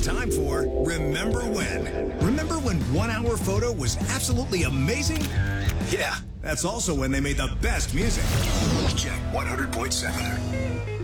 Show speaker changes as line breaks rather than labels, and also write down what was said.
time for Remember When. Remember when 1 Hour Photo was absolutely amazing? Yeah, that's also when they made the best music. Check 100.7.